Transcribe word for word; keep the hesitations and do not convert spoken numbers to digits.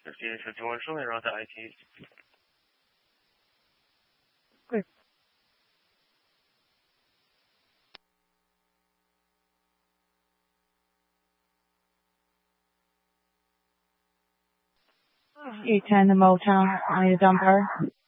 fifty-eight fifty-one, show me around the I T. Good. eight ten, the Motown, I need a dumper.